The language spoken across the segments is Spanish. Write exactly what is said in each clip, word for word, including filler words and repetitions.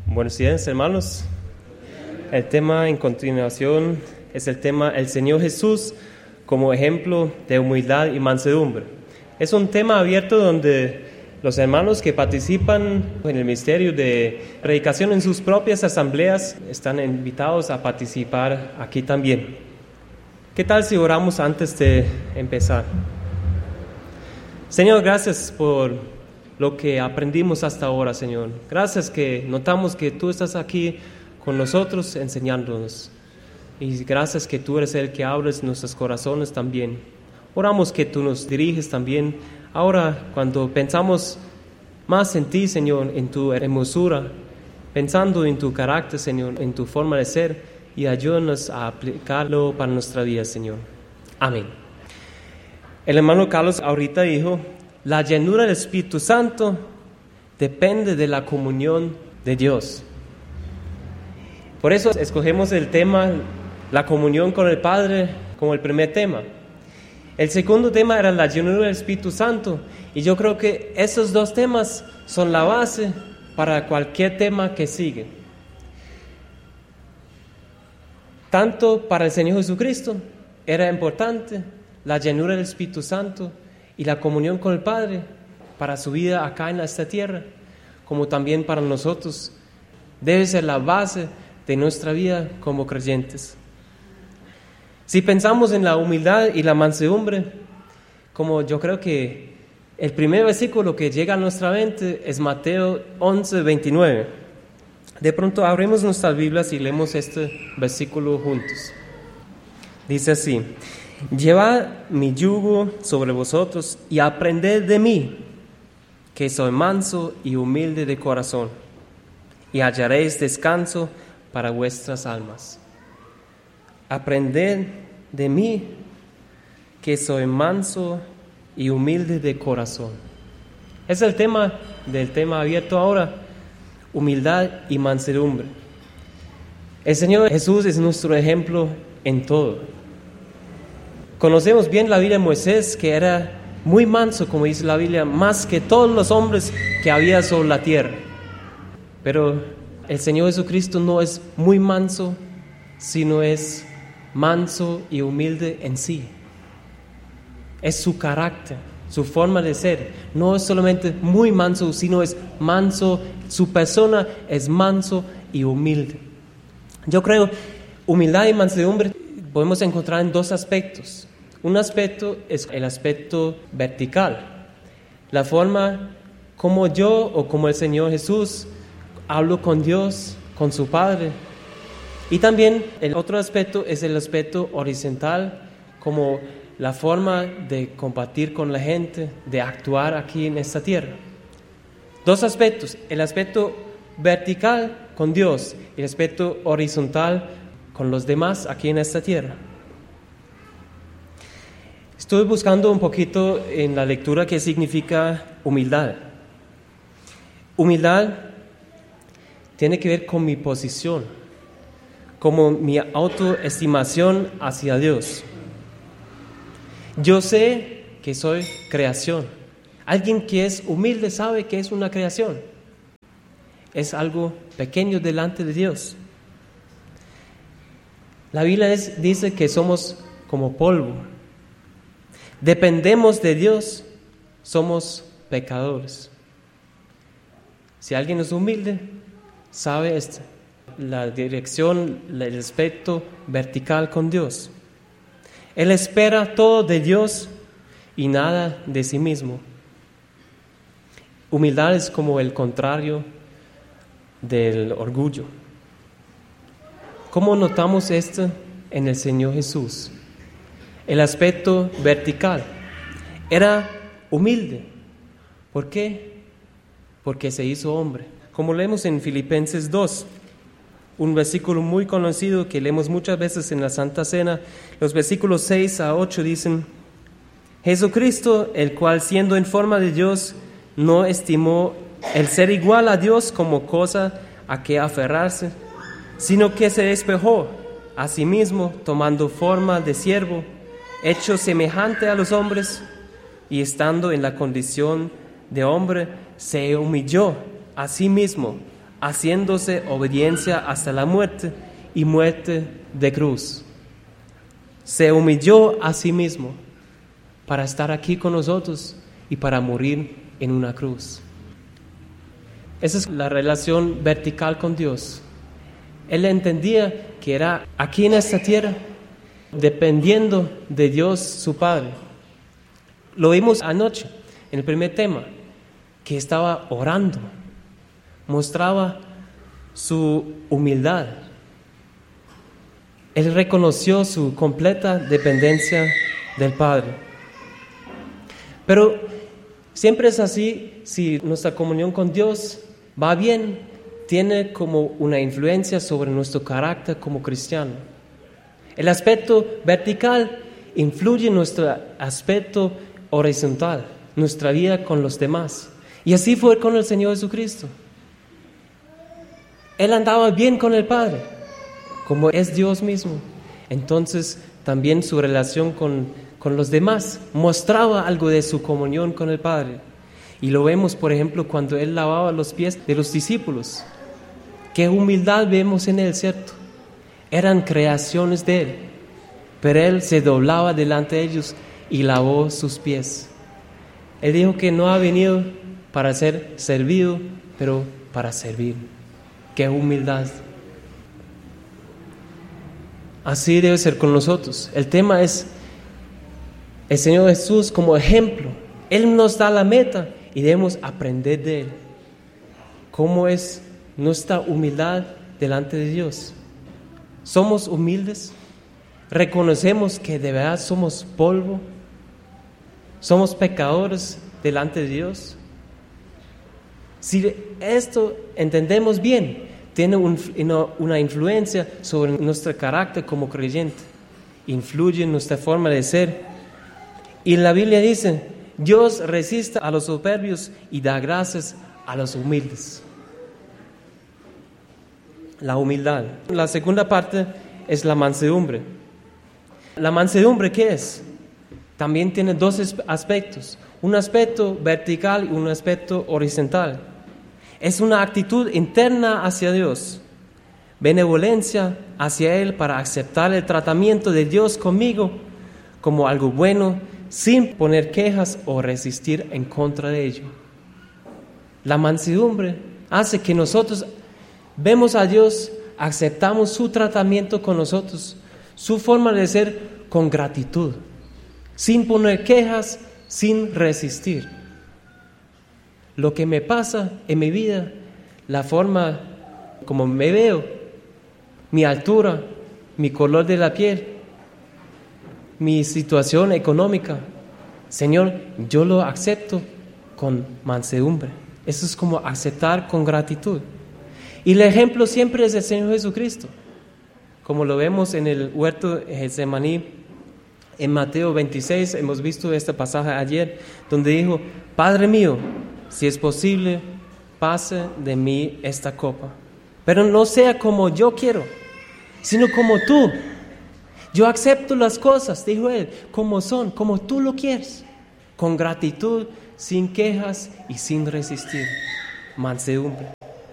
Buenos días, hermanos. El tema en continuación es el tema El Señor Jesús como ejemplo de humildad y mansedumbre. Es un tema abierto donde los hermanos que participan en el ministerio de predicación en sus propias asambleas están invitados a participar aquí también. ¿Qué tal si oramos antes de empezar? Señor, gracias por lo que aprendimos hasta ahora, Señor. Gracias que notamos que tú estás aquí con nosotros enseñándonos. Y gracias que tú eres el que abres nuestros corazones también. Oramos que tú nos diriges también. Ahora, cuando pensamos más en ti, Señor, en tu hermosura, pensando en tu carácter, Señor, en tu forma de ser, y ayúdanos a aplicarlo para nuestra vida, Señor. Amén. El hermano Carlos ahorita dijo, la llenura del Espíritu Santo depende de la comunión de Dios. Por eso escogemos el tema, la comunión con el Padre, como el primer tema. El segundo tema era la llenura del Espíritu Santo, y yo creo que esos dos temas son la base para cualquier tema que sigue. Tanto para el Señor Jesucristo era importante la llenura del Espíritu Santo y la comunión con el Padre para su vida acá en esta tierra, como también para nosotros. Debe ser la base de nuestra vida como creyentes. Si pensamos en la humildad y la mansedumbre, como yo creo que el primer versículo que llega a nuestra mente es Mateo once, veintinueve. De pronto abrimos nuestras Biblias y leemos este versículo juntos. Dice así: Llevad mi yugo sobre vosotros y aprended de mí, que soy manso y humilde de corazón, y hallaréis descanso para vuestras almas. Aprended de mí, que soy manso y humilde de corazón. Es el tema del tema abierto ahora, humildad y mansedumbre. El Señor Jesús es nuestro ejemplo en todo. Conocemos bien la vida de Moisés, que era muy manso, como dice la Biblia, más que todos los hombres que había sobre la tierra. Pero el Señor Jesucristo no es muy manso, sino es manso y humilde en sí. Es su carácter, su forma de ser. No es solamente muy manso, sino es manso, su persona es manso y humilde. Yo creo, humildad y mansedumbre podemos encontrar en dos aspectos. Un aspecto es el aspecto vertical, la forma como yo o como el Señor Jesús hablo con Dios, con su Padre. Y también el otro aspecto es el aspecto horizontal, como la forma de compartir con la gente, de actuar aquí en esta tierra. Dos aspectos, el aspecto vertical con Dios y el aspecto horizontal con los demás aquí en esta tierra. Estoy buscando un poquito en la lectura qué significa humildad. Humildad tiene que ver con mi posición, como mi autoestimación hacia Dios. Yo sé que soy creación. Alguien que es humilde sabe que es una creación. Es algo pequeño delante de Dios. La Biblia es, dice que somos como polvo. Dependemos de Dios, somos pecadores. Si alguien es humilde, sabe esto, la dirección, el aspecto vertical con Dios. Él espera todo de Dios y nada de sí mismo. Humildad es como el contrario del orgullo. ¿Cómo notamos esto en el Señor Jesús? El aspecto vertical era humilde. ¿Por qué? Porque se hizo hombre. Como leemos en Filipenses dos, un versículo muy conocido que leemos muchas veces en la Santa Cena, los versículos seis a ocho dicen: Jesucristo, el cual siendo en forma de Dios, no estimó el ser igual a Dios como cosa a que aferrarse, sino que se despojó a sí mismo, tomando forma de siervo, hecho semejante a los hombres, y estando en la condición de hombre, se humilló a sí mismo, haciéndose obediencia hasta la muerte y muerte de cruz. Se humilló a sí mismo para estar aquí con nosotros y para morir en una cruz. Esa es la relación vertical con Dios. Él entendía que era aquí en esta tierra, dependiendo de Dios su Padre. Lo vimos anoche en el primer tema, que estaba orando, mostraba su humildad. Él reconoció su completa dependencia del Padre. Pero siempre es así, si nuestra comunión con Dios va bien, tiene como una influencia sobre nuestro carácter como cristiano. El aspecto vertical influye en nuestro aspecto horizontal, nuestra vida con los demás. Y así fue con el Señor Jesucristo. Él andaba bien con el Padre, como es Dios mismo. Entonces también su relación con, con los demás mostraba algo de su comunión con el Padre. Y lo vemos, por ejemplo, cuando Él lavaba los pies de los discípulos. Qué humildad vemos en Él, ¿cierto? Eran creaciones de Él, pero Él se doblaba delante de ellos y lavó sus pies. Él dijo que no ha venido para ser servido, pero para servir. ¡Qué humildad! Así debe ser con nosotros. El tema es el Señor Jesús como ejemplo. Él nos da la meta y debemos aprender de Él. ¿Cómo es nuestra humildad delante de Dios? ¿Somos humildes? ¿Reconocemos que de verdad somos polvo? ¿Somos pecadores delante de Dios? Si esto entendemos bien, tiene un, una influencia sobre nuestro carácter como creyente, influye en nuestra forma de ser. Y la Biblia dice, Dios resiste a los soberbios y da gracias a los humildes. La humildad. La segunda parte es la mansedumbre. ¿La mansedumbre qué es? También tiene dos aspectos, un aspecto vertical y un aspecto horizontal. Es una actitud interna hacia Dios, benevolencia hacia Él para aceptar el tratamiento de Dios conmigo como algo bueno, sin poner quejas o resistir en contra de ello. La mansedumbre hace que nosotros vemos a Dios, aceptamos su tratamiento con nosotros, su forma de ser con gratitud, sin poner quejas, sin resistir. Lo que me pasa en mi vida, la forma como me veo, mi altura, mi color de la piel, mi situación económica, Señor, yo lo acepto con mansedumbre. Eso es como aceptar con gratitud. Y el ejemplo siempre es el Señor Jesucristo, como lo vemos en el huerto de Getsemaní, en Mateo veintiséis, hemos visto este pasaje ayer, donde dijo, Padre mío, si es posible, pase de mí esta copa, pero no sea como yo quiero, sino como tú. Yo acepto las cosas, dijo Él, como son, como tú lo quieres, con gratitud, sin quejas y sin resistir. Mansedumbre.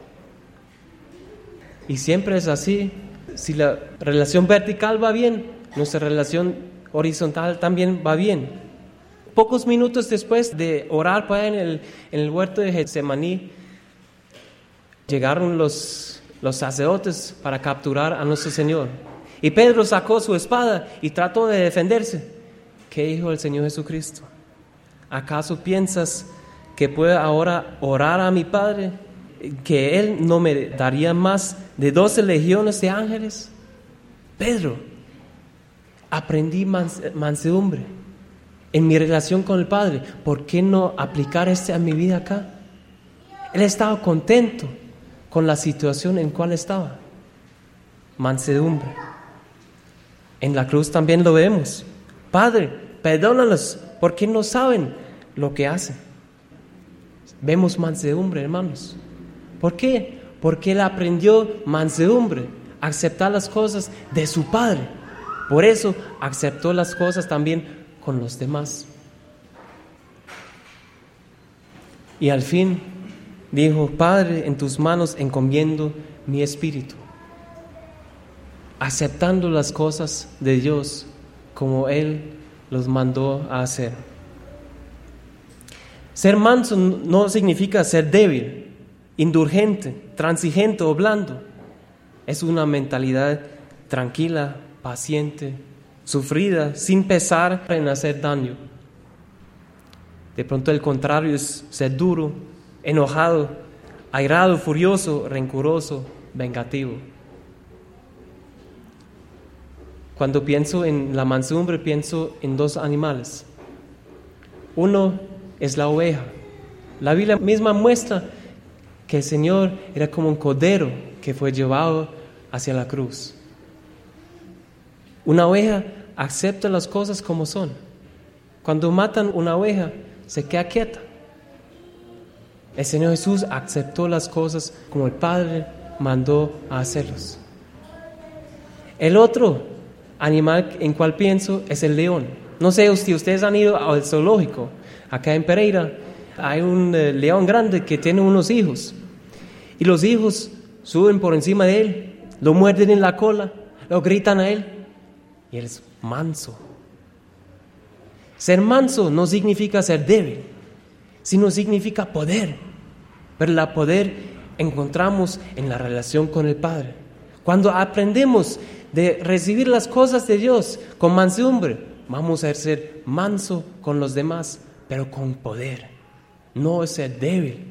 Y siempre es así. Si la relación vertical va bien, nuestra relación horizontal también va bien. Pocos minutos después de orar para en el, en el huerto de Getsemaní, llegaron los, los sacerdotes para capturar a nuestro Señor. Y Pedro sacó su espada y trató de defenderse. ¿Qué dijo el Señor Jesucristo? ¿Acaso piensas que puedo ahora orar a mi Padre, que Él no me daría más de doce legiones de ángeles? Pedro, aprendí mans- mansedumbre en mi relación con el Padre. ¿Por qué no aplicar este a mi vida acá? Él estaba contento con la situación en cual estaba. Mansedumbre. En la cruz también lo vemos. Padre, perdónalos porque no saben lo que hacen. Vemos mansedumbre, hermanos. ¿Por qué? Porque él aprendió mansedumbre, aceptar las cosas de su Padre. Por eso aceptó las cosas también con los demás. Y al fin, dijo: Padre, en tus manos encomiendo mi espíritu, aceptando las cosas de Dios como Él los mandó a hacer. Ser manso no significa ser débil, indulgente, transigente o blando. Es una mentalidad tranquila, paciente, sufrida, sin pesar en hacer daño. De pronto el contrario es ser duro, enojado, airado, furioso, rencoroso, vengativo. Cuando pienso en la mansedumbre, pienso en dos animales. Uno es la oveja. La Biblia misma muestra que el Señor era como un cordero que fue llevado hacia la cruz. Una oveja acepta las cosas como son. Cuando matan una oveja, se queda quieta. El Señor Jesús aceptó las cosas como el Padre mandó a hacerlos. El otro animal en cual pienso es el león. No sé si ustedes han ido al zoológico. Acá en Pereira hay un uh, león grande que tiene unos hijos. Y los hijos suben por encima de él, lo muerden en la cola, lo gritan a él. Y él es manso. Ser manso no significa ser débil, sino significa poder. Pero el poder encontramos en la relación con el Padre. Cuando aprendemos de recibir las cosas de Dios con mansedumbre, vamos a ser manso con los demás, pero con poder, no ser débil.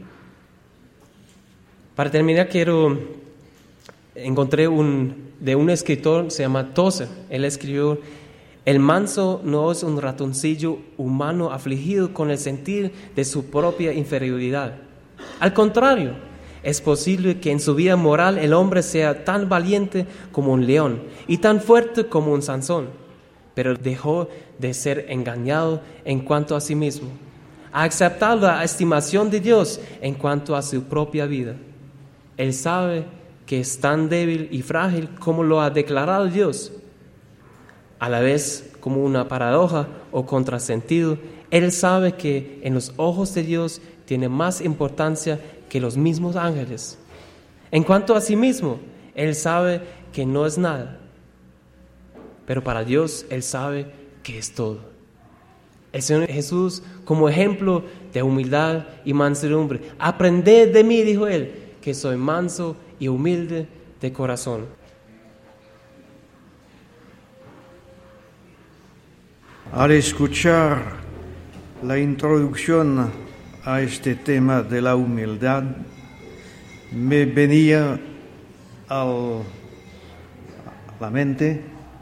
Para terminar, quiero encontré un de un escritor, se llama Tozer. Él escribió: el manso no es un ratoncillo humano afligido con el sentir de su propia inferioridad. Al contrario, es posible que en su vida moral el hombre sea tan valiente como un león y tan fuerte como un Sansón, pero dejó de ser engañado en cuanto a sí mismo. Ha aceptado la estimación de Dios en cuanto a su propia vida. Él sabe que es tan débil y frágil como lo ha declarado Dios. A la vez, como una paradoja o contrasentido, él sabe que en los ojos de Dios tiene más importancia que los mismos ángeles. En cuanto a sí mismo, él sabe que no es nada, pero para Dios él sabe que es todo. El Señor Jesús, como ejemplo de humildad y mansedumbre: aprended de mí, dijo él, que soy manso y humilde de corazón. Al escuchar la introducción a este tema de la humildad, me venía a la mente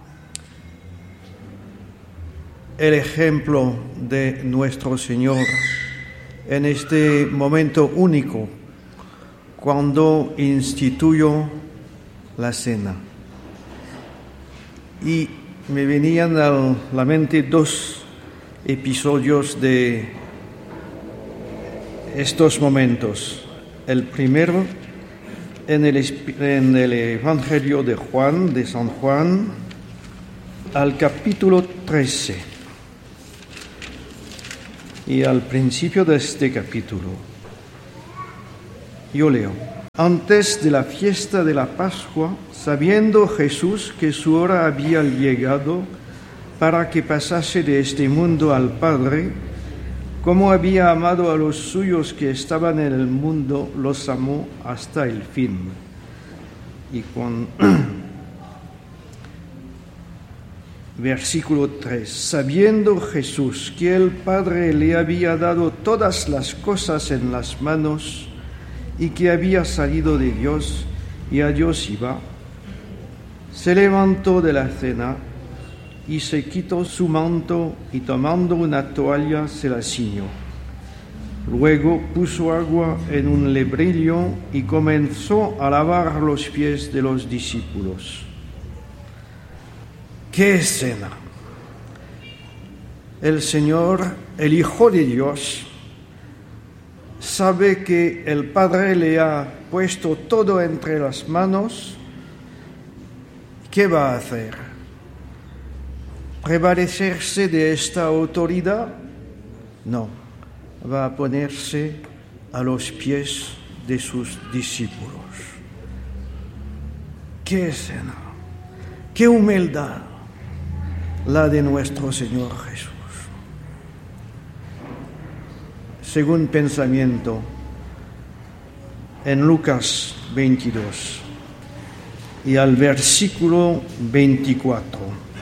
el ejemplo de nuestro Señor en este momento único, cuando instituyó la cena. Y me venían a la mente dos episodios de estos momentos. El primero en el, en el Evangelio de Juan, de San Juan, al capítulo trece. Y al principio de este capítulo, yo leo: antes de la fiesta de la Pascua, sabiendo Jesús que su hora había llegado para que pasase de este mundo al Padre, como había amado a los suyos que estaban en el mundo, los amó hasta el fin. Y con versículo tres: sabiendo Jesús que el Padre le había dado todas las cosas en las manos y que había salido de Dios y a Dios iba, se levantó de la cena y se quitó su manto y tomando una toalla se la ciñó. Luego puso agua en un lebrillo y comenzó a lavar los pies de los discípulos. ¡Qué escena! El Señor, el Hijo de Dios, sabe que el Padre le ha puesto todo entre las manos. ¿Qué va a hacer? ¿Prevalecerse de esta autoridad? No, va a ponerse a los pies de sus discípulos. ¡Qué escena! ¡Qué humildad la de nuestro Señor Jesús! Según pensamiento, en Lucas veintidós y al versículo veinticuatro.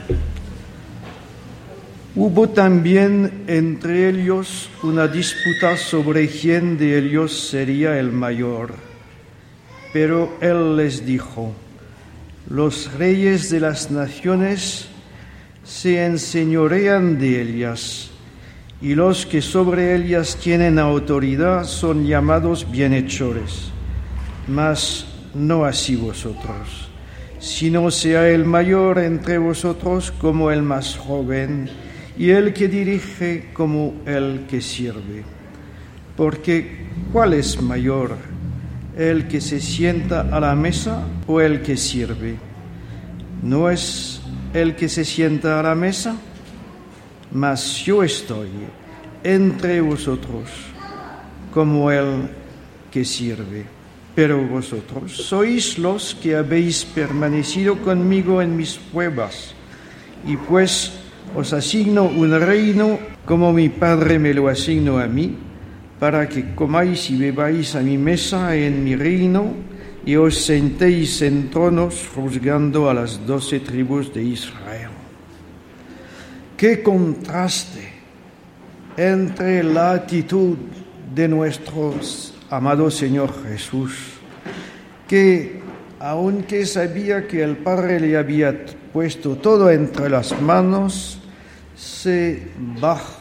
Hubo también entre ellos una disputa sobre quién de ellos sería el mayor. Pero él les dijo: los reyes de las naciones se enseñorean de ellas, y los que sobre ellas tienen autoridad son llamados bienhechores. Mas no así vosotros, sino sea el mayor entre vosotros como el más joven, y el que dirige como el que sirve. Porque ¿cuál es mayor, el que se sienta a la mesa o el que sirve? ¿No es el que se sienta a la mesa? Mas yo estoy entre vosotros como el que sirve. Pero vosotros sois los que habéis permanecido conmigo en mis pruebas, y pues os asigno un reino como mi Padre me lo asignó a mí, para que comáis y bebáis a mi mesa en mi reino, y os sentéis en tronos juzgando a las doce tribus de Israel. ¡Qué contraste entre la actitud de nuestro amado Señor Jesús, que aunque sabía que el Padre le había puesto todo entre las manos, se baja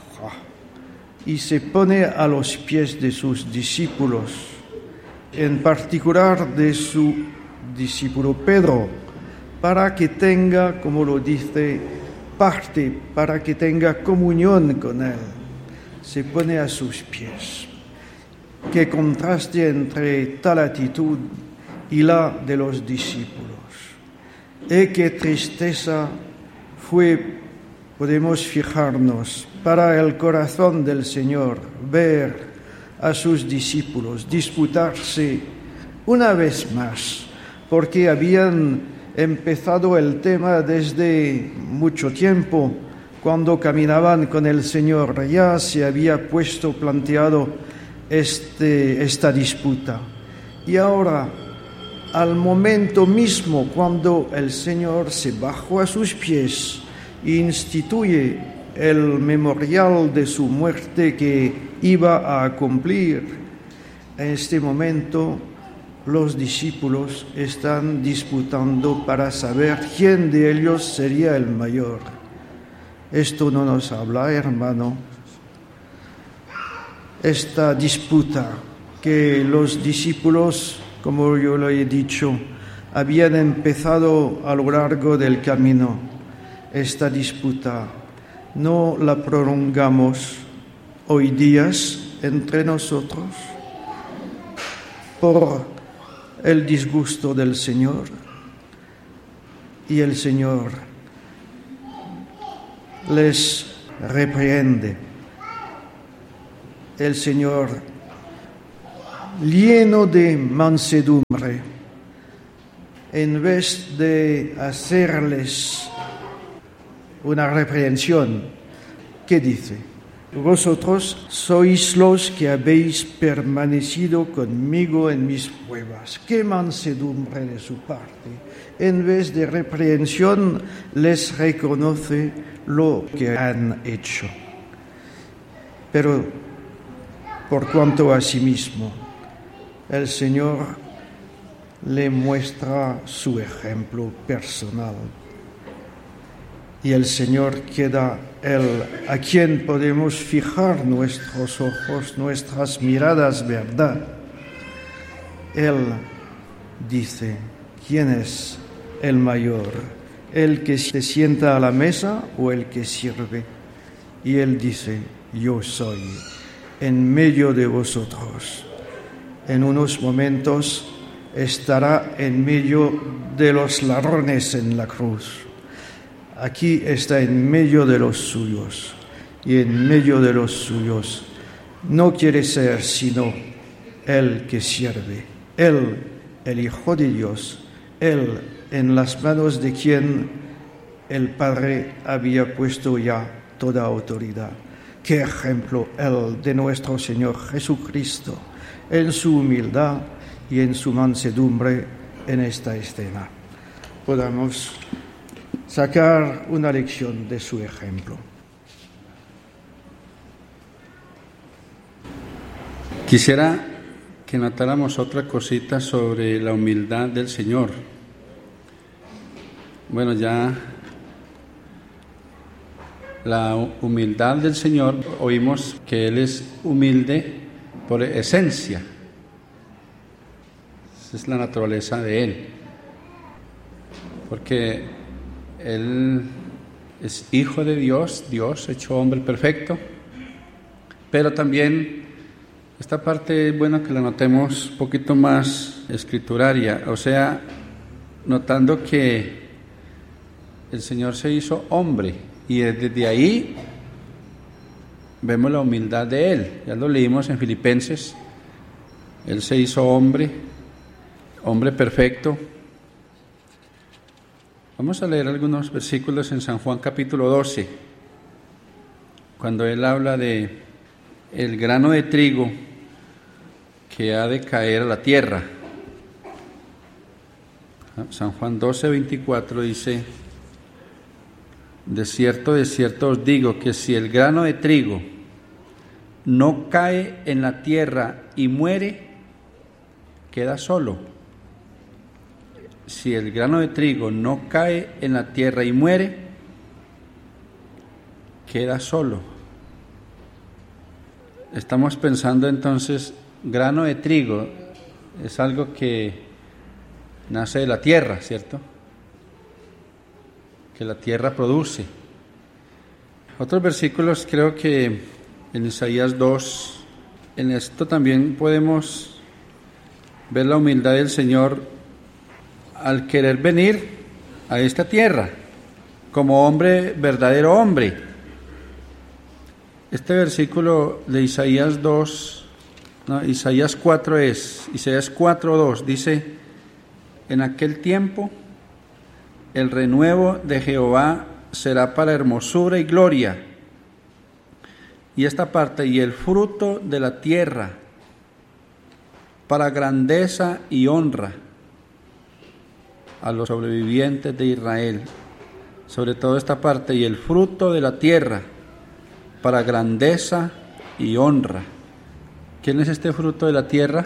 y se pone a los pies de sus discípulos, en particular de su discípulo Pedro, para que tenga, como lo dice, parte, para que tenga comunión con él. Se pone a sus pies. Qué contraste entre tal actitud y la de los discípulos. Y qué tristeza fue, podemos fijarnos, para el corazón del Señor ver a sus discípulos disputarse una vez más, porque habían empezado el tema desde mucho tiempo. Cuando caminaban con el Señor ya se había puesto, planteado este, esta disputa. Y ahora, al momento mismo cuando el Señor se bajó a sus pies e instituye el memorial de su muerte que iba a cumplir, en este momento los discípulos están disputando para saber quién de ellos sería el mayor. Esto no nos habla, hermano. Esta disputa que los discípulos, como yo lo he dicho, habían empezado a lo largo del camino, esta disputa no la prolongamos hoy días entre nosotros por el disgusto del Señor, y el Señor les reprende. El Señor, lleno de mansedumbre, en vez de hacerles una reprensión, ¿qué dice? Vosotros sois los que habéis permanecido conmigo en mis pruebas. ¡Qué mansedumbre de su parte! En vez de reprensión, les reconoce lo que han hecho. Pero por cuanto a sí mismo, el Señor le muestra su ejemplo personal. Y el Señor queda el a quien podemos fijar nuestros ojos, nuestras miradas, ¿verdad? Él dice: ¿quién es el mayor? ¿El que se sienta a la mesa o el que sirve? Y él dice: yo soy en medio de vosotros. En unos momentos estará en medio de los ladrones en la cruz. Aquí está en medio de los suyos, y en medio de los suyos no quiere ser sino Él que sirve, Él, el Hijo de Dios, Él en las manos de quien el Padre había puesto ya toda autoridad. Qué ejemplo Él de nuestro Señor Jesucristo, en su humildad y en su mansedumbre en esta escena. Podamos sacar una lección de su ejemplo. Quisiera que notáramos otra cosita sobre la humildad del Señor. Bueno, ya la humildad del Señor, oímos que Él es humilde por esencia. Esa es la naturaleza de Él. Porque Él es hijo de Dios, Dios hecho hombre perfecto, pero también esta parte es bueno que la notemos un poquito más escrituraria, o sea, notando que el Señor se hizo hombre y desde ahí vemos la humildad de Él. Ya lo leímos en Filipenses, Él se hizo hombre, hombre perfecto. Vamos a leer algunos versículos en San Juan capítulo doce, cuando Él habla de el grano de trigo que ha de caer a la tierra. San Juan doce, veinticuatro dice: de cierto, de cierto os digo que si el grano de trigo no cae en la tierra y muere, queda solo. Si el grano de trigo no cae en la tierra y muere, queda solo. Estamos pensando entonces, grano de trigo es algo que nace de la tierra, ¿cierto? Que la tierra produce. Otros versículos, creo que en Isaías dos, en esto también podemos ver la humildad del Señor al querer venir a esta tierra como hombre, verdadero hombre. Este versículo de Isaías dos, no, Isaías cuatro es, Isaías cuatro dos, dice: en aquel tiempo el renuevo de Jehová será para hermosura y gloria. Y esta parte, y el fruto de la tierra para grandeza y honra a los sobrevivientes de Israel. Sobre todo esta parte, y el fruto de la tierra para grandeza y honra. ¿Quién es este fruto de la tierra?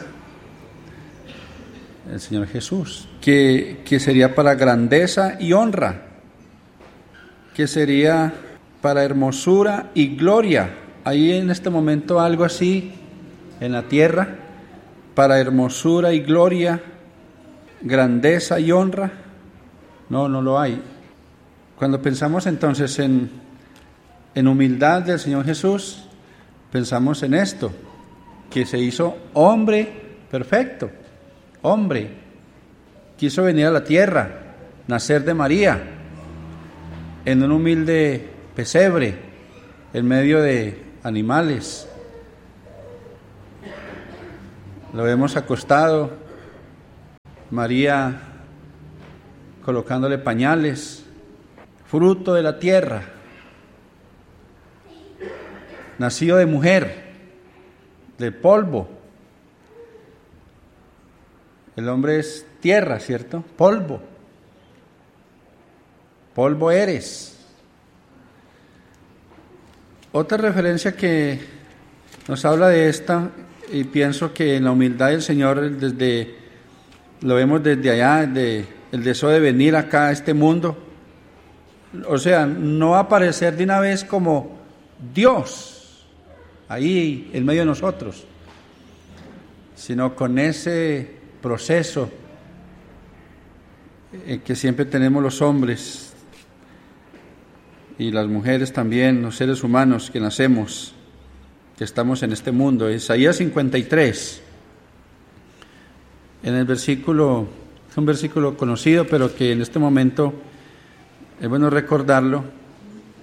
El Señor Jesús, que, que sería para grandeza y honra, que sería para hermosura y gloria. Hay en este momento algo así en la tierra, para hermosura y gloria, grandeza y honra. No, no lo hay. Cuando pensamos entonces en, en humildad del Señor Jesús, pensamos en esto, que se hizo hombre perfecto, hombre, quiso venir a la tierra, nacer de María, en un humilde pesebre, en medio de animales. Lo vemos acostado, María colocándole pañales, fruto de la tierra, nacido de mujer, de polvo. El hombre es tierra, ¿cierto? Polvo. Polvo eres. Otra referencia que nos habla de esta, y pienso que en la humildad del Señor, desde lo vemos desde allá, desde el deseo de venir acá a este mundo, o sea, no aparecer de una vez como Dios ahí en medio de nosotros, sino con ese proceso que siempre tenemos los hombres y las mujeres también, los seres humanos que nacemos, que estamos en este mundo. Isaías cincuenta y tres, en el versículo, es un versículo conocido, pero que en este momento es bueno recordarlo.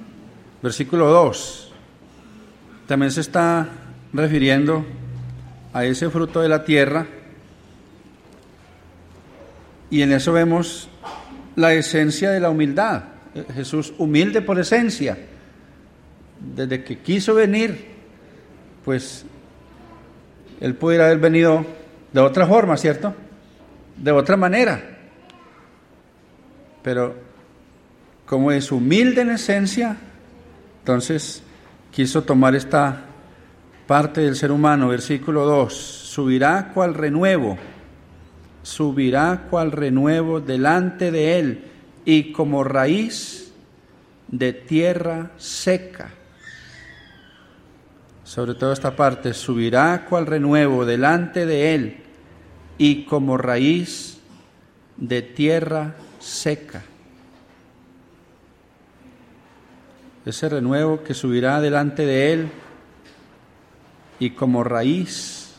Versículo dos, también se está refiriendo a ese fruto de la tierra, y en eso vemos la esencia de la humildad. Jesús humilde por esencia, desde que quiso venir, pues él pudiera haber venido de otra forma, ¿cierto? De otra manera, pero como es humilde en esencia, entonces quiso tomar esta parte del ser humano. Versículo dos, subirá cual renuevo, subirá cual renuevo delante de él, y como raíz de tierra seca. Sobre todo esta parte, subirá cual renuevo delante de él, y como raíz de tierra seca. Ese renuevo que subirá delante de él, y como raíz,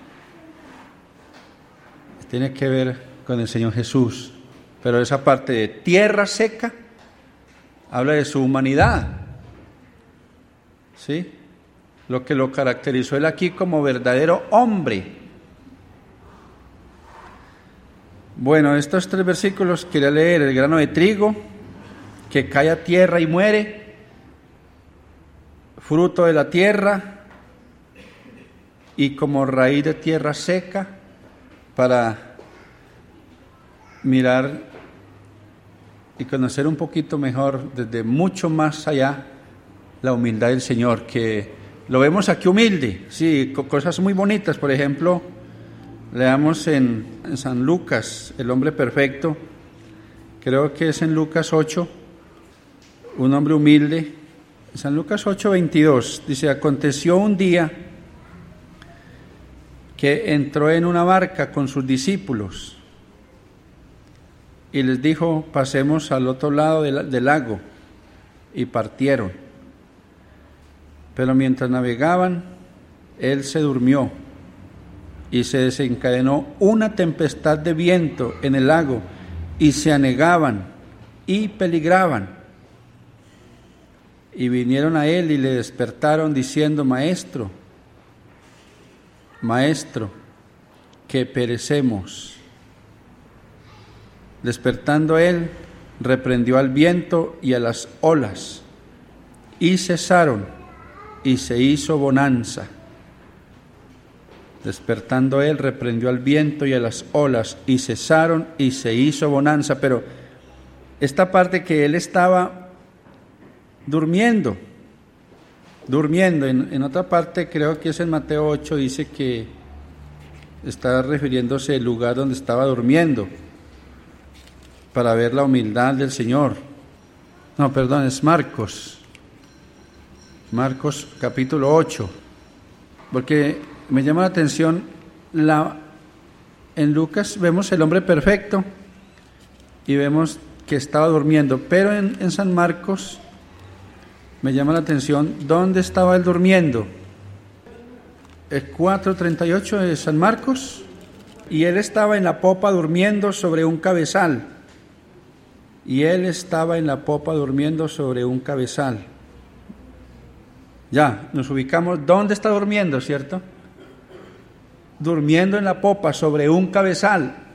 tiene que ver con el Señor Jesús. Pero esa parte de tierra seca habla de su humanidad, ¿sí? Lo que lo caracterizó él aquí como verdadero hombre. Bueno, estos tres versículos quería leer: el grano de trigo que cae a tierra y muere, fruto de la tierra, y como raíz de tierra seca, para mirar y conocer un poquito mejor, desde mucho más allá, la humildad del Señor, que lo vemos aquí humilde, sí, con cosas muy bonitas. Por ejemplo, leamos en, en San Lucas, el hombre perfecto, creo que es en Lucas ocho, un hombre humilde. San Lucas ocho, veintidós, dice: aconteció un día que entró en una barca con sus discípulos y les dijo: pasemos al otro lado del, del lago, y partieron. Pero mientras navegaban, él se durmió, y se desencadenó una tempestad de viento en el lago, y se anegaban y peligraban. Y vinieron a él y le despertaron diciendo: Maestro, Maestro, que perecemos. Despertando él, reprendió al viento y a las olas, y cesaron, y se hizo bonanza. Despertando él, reprendió al viento y a las olas, y cesaron, y se hizo bonanza. Pero esta parte que él estaba durmiendo, durmiendo, en, en otra parte, creo que es en Mateo ocho, dice que está refiriéndose al lugar donde estaba durmiendo, para ver la humildad del Señor. No, perdón, es Marcos, Marcos capítulo ocho, porque me llama la atención, la, en Lucas vemos el hombre perfecto y vemos que estaba durmiendo, pero en, en San Marcos me llama la atención dónde estaba él durmiendo. El cuatro treinta y ocho de San Marcos, y él estaba en la popa durmiendo sobre un cabezal. Y él estaba en la popa durmiendo sobre un cabezal. Ya, nos ubicamos dónde está durmiendo, ¿cierto? Durmiendo en la popa sobre un cabezal.